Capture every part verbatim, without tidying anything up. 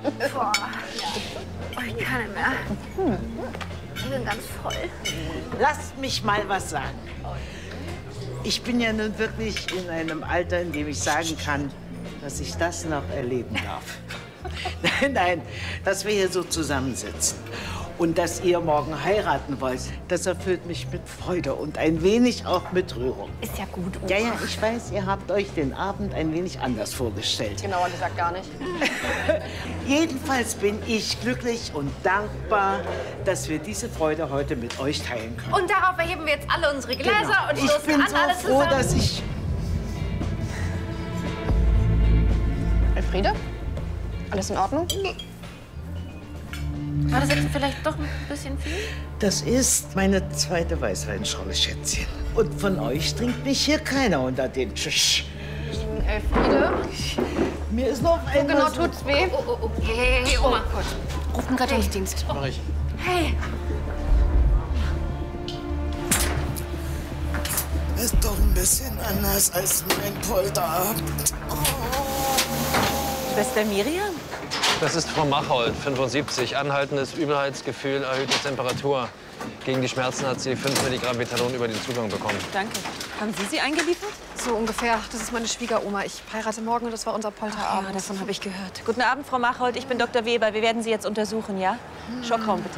Boah, oh, ich kann nicht mehr. Ich bin ganz voll. Lasst mich mal was sagen. Ich bin ja nun wirklich in einem Alter, in dem ich sagen kann, dass ich das noch erleben darf. Nein, nein, dass wir hier so zusammensitzen und dass ihr morgen heiraten wollt, das erfüllt mich mit Freude und ein wenig auch mit Rührung. Ist ja gut, Oma. Ja, ja, ich weiß, ihr habt euch den Abend ein wenig anders vorgestellt. Genauer gesagt gar nicht. Jedenfalls bin ich glücklich und dankbar, dass wir diese Freude heute mit euch teilen können. Und darauf erheben wir jetzt alle unsere Gläser Genau. und Ich stoßen bin an, so alles froh, zusammen. dass ich... Elfriede? Alles in Ordnung? War das jetzt vielleicht doch ein bisschen viel? Das ist meine zweite Weißweinschorle, Schätzchen. Und von euch trinkt mich hier keiner unter den Tisch. Elfriede? Mir ist noch Wo genau tut's weh? Oh, oh, oh. Hey, hey, hey, Oma. Oh Gott. Ruf den Rettungsdienst. Mach ich. Hey. Ist doch ein bisschen anders als mein Polterabend. Oh. Schwester Miriam? Das ist Frau Machold, fünfundsiebzig. Anhaltendes Übelheitsgefühl, erhöhte Temperatur. Gegen die Schmerzen hat sie fünf Milligramm Methadon über den Zugang bekommen. Danke. Haben Sie sie eingeliefert? So ungefähr. Das ist meine Schwiegeroma. Ich heirate morgen und das war unser Polterabend. Ja, davon habe ich gehört. Guten Abend, Frau Machold. Ich bin Doktor Weber. Wir werden Sie jetzt untersuchen, ja? Schockraum, bitte.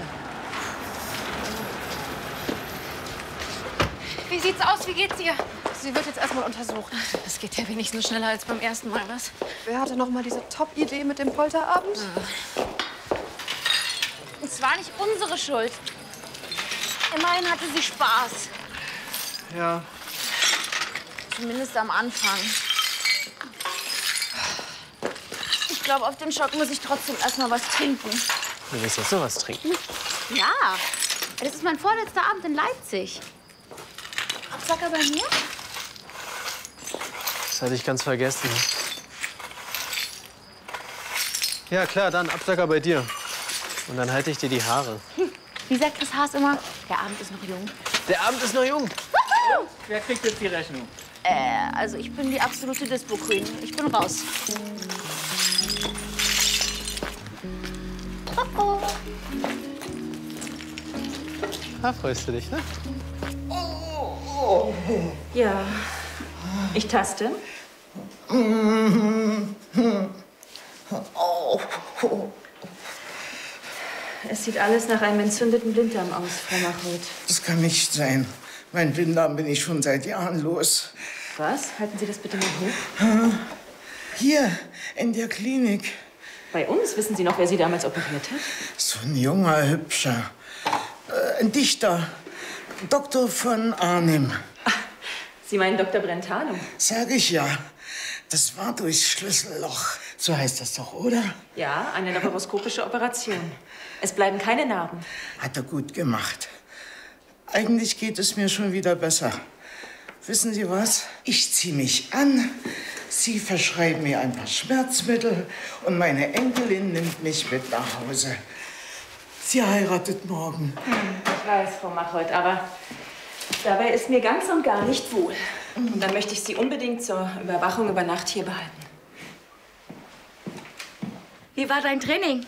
Wie sieht's aus? Wie geht's ihr? Sie wird jetzt erstmal untersucht. Das geht ja wenigstens schneller als beim ersten Mal, was? Wer hatte noch mal diese Top-Idee mit dem Polterabend? Es war nicht unsere Schuld. Immerhin hatte sie Spaß. Ja. Zumindest am Anfang. Ich glaube, auf den Schock muss ich trotzdem erst mal was trinken. Du willst jetzt sowas trinken? Ja, das ist mein vorletzter Abend in Leipzig. Absacker bei mir? Das hatte ich ganz vergessen. Ja, klar, dann Absacker bei dir. Und dann halte ich dir die Haare. Wie sagt Chris Haas immer, der Abend ist noch jung. Der Abend ist noch jung. Wer kriegt jetzt die Rechnung? Äh, also ich bin die absolute Dispo-Queen. Ich bin raus. Oh, oh. Da freust du dich, ne? Ja. Ich taste. Es sieht alles nach einem entzündeten Blinddarm aus, Frau Machold. Das kann nicht sein. Mein Blinddarm bin ich schon seit Jahren los. Was? Halten Sie das bitte mal hoch. Hier, in der Klinik. Bei uns? Wissen Sie noch, wer Sie damals operiert hat? So ein junger, hübscher, äh, ein Dichter, Doktor von Arnim. Sie meinen Doktor Brentano? Sag ich ja. Das war durchs Schlüsselloch. So heißt das doch, oder? Ja, eine laparoskopische Operation. Es bleiben keine Narben. Hat er gut gemacht. Eigentlich geht es mir schon wieder besser. Wissen Sie was? Ich ziehe mich an, Sie verschreiben mir ein paar Schmerzmittel und meine Enkelin nimmt mich mit nach Hause. Sie heiratet morgen. Ich weiß, Frau Machold, aber dabei ist mir ganz und gar nicht wohl. Und dann möchte ich Sie unbedingt zur Überwachung über Nacht hier behalten. Wie war dein Training?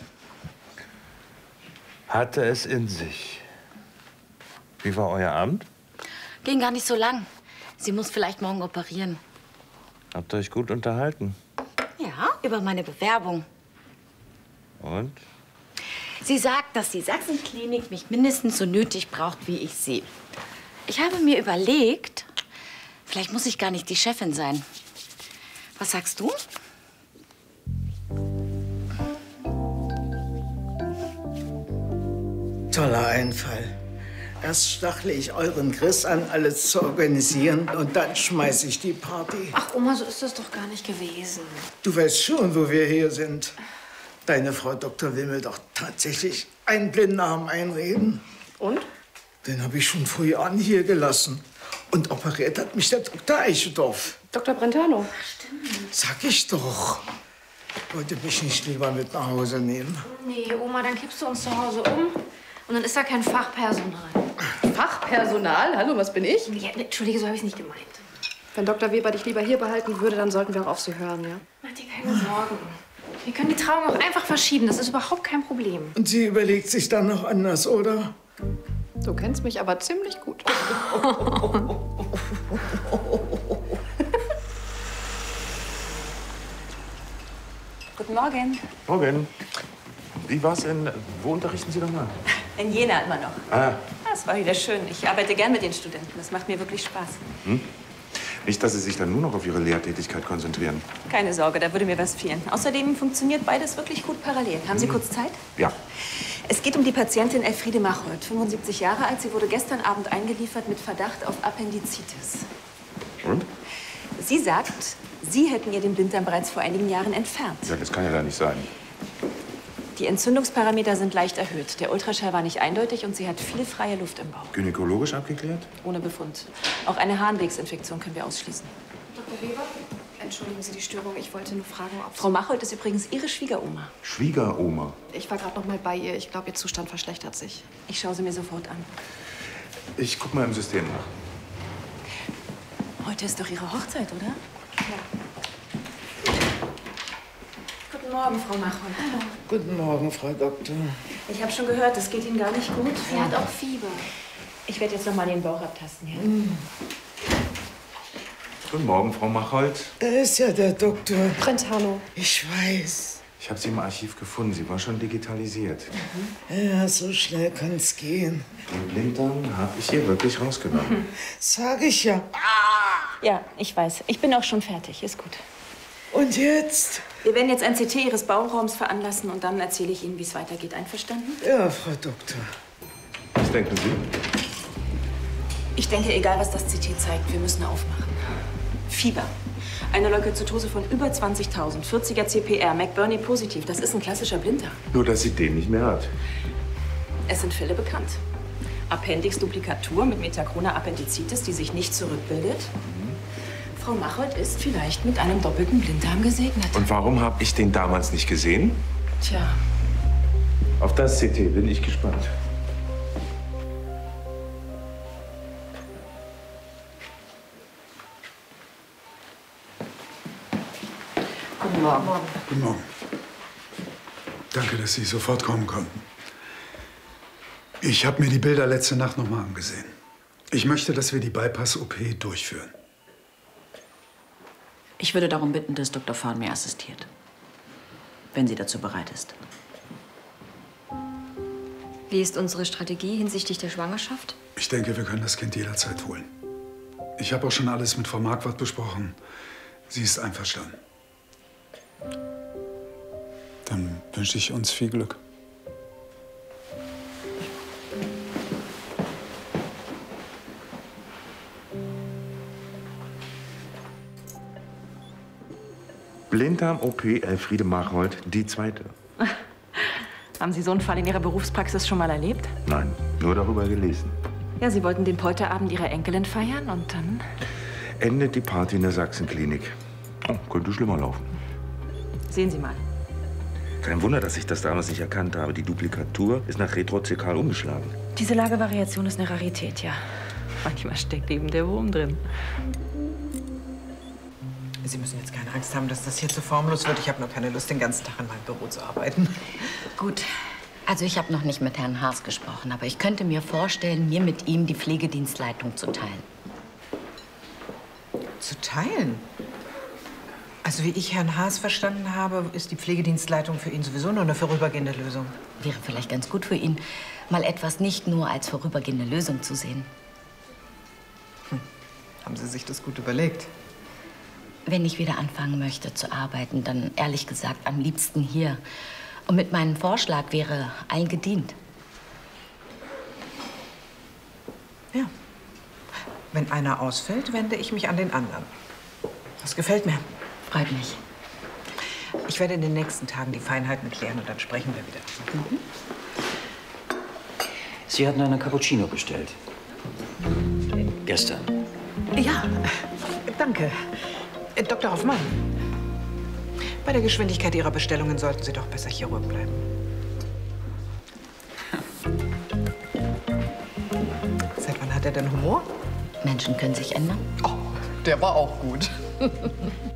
Hatte es in sich. Wie war euer Abend? Ging gar nicht so lang. Sie muss vielleicht morgen operieren. Habt ihr euch gut unterhalten? Ja, über meine Bewerbung. Und? Sie sagt, dass die Sachsenklinik mich mindestens so nötig braucht, wie ich sie. Ich habe mir überlegt, vielleicht muss ich gar nicht die Chefin sein. Was sagst du? Toller Einfall. Erst stachle ich euren Chris an, alles zu organisieren, und dann schmeiße ich die Party. Ach, Oma, so ist das doch gar nicht gewesen. Du weißt schon, wo wir hier sind. Deine Frau Doktor will mir doch tatsächlich einen Blinddarm einreden. Und? Den habe ich schon vor Jahren hier gelassen. Und operiert hat mich der Doktor Eichendorff. Doktor Brentano. Sag ich doch. Wollte mich nicht lieber mit nach Hause nehmen. Nee, Oma, dann kippst du uns zu Hause um. Und dann ist da kein Fachpersonal. Fachpersonal? Hallo, was bin ich? Ja, ne, Entschuldige, so habe ich es nicht gemeint. Wenn Doktor Weber dich lieber hier behalten würde, dann sollten wir auch auf Sie hören, ja? Mach dir keine Sorgen. Wir können die Trauung auch einfach verschieben. Das ist überhaupt kein Problem. Und sie überlegt sich dann noch anders, oder? Du kennst mich aber ziemlich gut. Guten Morgen. Morgen. Wie war's in... Wo unterrichten Sie nochmal? In Jena immer noch. Ah. Das war wieder schön. Ich arbeite gern mit den Studenten. Das macht mir wirklich Spaß. Hm? Nicht, dass Sie sich dann nur noch auf Ihre Lehrtätigkeit konzentrieren. Keine Sorge, da würde mir was fehlen. Außerdem funktioniert beides wirklich gut parallel. Haben Sie kurz Zeit? Ja. Es geht um die Patientin Elfriede Machold, fünfundsiebzig Jahre alt. Sie wurde gestern Abend eingeliefert mit Verdacht auf Appendizitis. Und? Sie sagt, Sie hätten ihr den Blinddarm bereits vor einigen Jahren entfernt. Ja, das kann ja da nicht sein. Die Entzündungsparameter sind leicht erhöht. Der Ultraschall war nicht eindeutig und sie hat viel freie Luft im Bauch. Gynäkologisch abgeklärt? Ohne Befund. Auch eine Harnwegsinfektion können wir ausschließen. Doktor Weber, entschuldigen Sie die Störung. Ich wollte nur fragen, ob... Frau Machold ist übrigens Ihre Schwiegeroma. Schwiegeroma. Ich war gerade noch mal bei ihr. Ich glaube, ihr Zustand verschlechtert sich. Ich schaue sie mir sofort an. Ich guck mal im System nach. Heute ist doch Ihre Hochzeit, oder? Ja. Guten Morgen, Frau Machold. Hallo. Guten Morgen, Frau Doktor. Ich habe schon gehört, es geht Ihnen gar nicht gut. Sie hat auch Fieber. Ich werde jetzt noch mal den Bauch abtasten, ja? Mhm. Guten Morgen, Frau Machold. Da ist ja der Doktor. Brentano. Ich weiß. Ich habe sie im Archiv gefunden. Sie war schon digitalisiert. Ja, so schnell kann's gehen. Den Blinddarm habe ich hier wirklich rausgenommen. Sag ich ja. Ja, ich weiß. Ich bin auch schon fertig. Ist gut. Und jetzt? Wir werden jetzt ein C T Ihres Bauchraums veranlassen und dann erzähle ich Ihnen, wie es weitergeht. Einverstanden? Ja, Frau Doktor. Was denken Sie? Ich denke, egal was das C T zeigt, wir müssen aufmachen. Fieber. Eine Leukozytose von über zwanzigtausend. vierziger C P R, McBurney positiv. Das ist ein klassischer Blinddarm. Nur, dass sie den nicht mehr hat. Es sind Fälle bekannt. Appendixduplikatur mit metachroner Appendizitis, die sich nicht zurückbildet. Mhm. Frau Machold ist vielleicht mit einem doppelten Blinddarm gesegnet. Und warum habe ich den damals nicht gesehen? Tja. Auf das C T bin ich gespannt. Guten Morgen. Guten Morgen. Danke, dass Sie sofort kommen konnten. Ich habe mir die Bilder letzte Nacht noch mal angesehen. Ich möchte, dass wir die Bypass-O P durchführen. Ich würde darum bitten, dass Doktor Fahn mir assistiert. Wenn sie dazu bereit ist. Wie ist unsere Strategie hinsichtlich der Schwangerschaft? Ich denke, wir können das Kind jederzeit holen. Ich habe auch schon alles mit Frau Marquardt besprochen. Sie ist einverstanden. Dann wünsche ich uns viel Glück. Blinddarm-O P Elfriede Machold, die zweite. Haben Sie so einen Fall in Ihrer Berufspraxis schon mal erlebt? Nein, nur darüber gelesen. Ja, Sie wollten den Polterabend Ihrer Enkelin feiern und dann... Endet die Party in der Sachsenklinik. Oh, könnte schlimmer laufen. Sehen Sie mal. Kein Wunder, dass ich das damals nicht erkannt habe. Die Duplikatur ist nach retrozekal umgeschlagen. Diese Lagevariation ist eine Rarität, ja. Manchmal steckt eben der Wurm drin. Sie müssen jetzt keine Angst haben, dass das hier zu formlos wird. Ich habe nur keine Lust, den ganzen Tag in meinem Büro zu arbeiten. Gut. Also ich habe noch nicht mit Herrn Haas gesprochen, aber ich könnte mir vorstellen, mir mit ihm die Pflegedienstleitung zu teilen. Zu teilen? Also wie ich Herrn Haas verstanden habe, ist die Pflegedienstleitung für ihn sowieso nur eine vorübergehende Lösung. Wäre vielleicht ganz gut für ihn, mal etwas nicht nur als vorübergehende Lösung zu sehen. Hm. Haben Sie sich das gut überlegt? Wenn ich wieder anfangen möchte zu arbeiten, dann ehrlich gesagt am liebsten hier. Und mit meinem Vorschlag wäre allen gedient. Ja. Wenn einer ausfällt, wende ich mich an den anderen. Das gefällt mir. Freut mich. Ich werde in den nächsten Tagen die Feinheiten klären und dann sprechen wir wieder. Mhm. Sie hatten eine Cappuccino bestellt. Gestern. Ja, danke. Doktor Hoffmann, bei der Geschwindigkeit Ihrer Bestellungen sollten Sie doch besser Chirurg bleiben. Seit wann hat er denn Humor? Menschen können sich ändern. Oh, der war auch gut.